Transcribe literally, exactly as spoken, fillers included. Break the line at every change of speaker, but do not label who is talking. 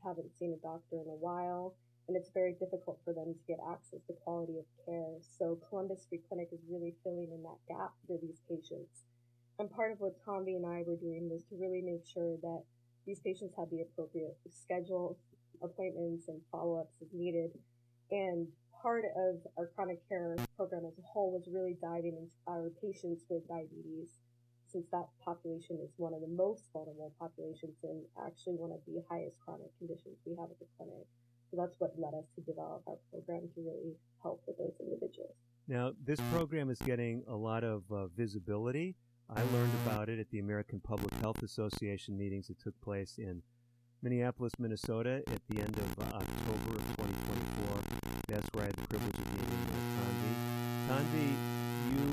haven't seen a doctor in a while, and it's very difficult for them to get access to quality of care. So Columbus Free Clinic is really filling in that gap for these patients. And part of what Tanvi and I were doing was to really make sure that these patients had the appropriate schedule, appointments, and follow-ups as needed. And part of our chronic care program as a whole was really diving into our patients with diabetes, since that population is one of the most vulnerable populations and actually one of the highest chronic conditions we have at the clinic. So that's what led us to develop our program to really help with those individuals.
Now, this program is getting a lot of uh, visibility. I learned about it at the American Public Health Association meetings that took place in Minneapolis, Minnesota at the end of uh, October of twenty twenty-four. That's where I had the privilege of meeting with Tanvi. Tanvi,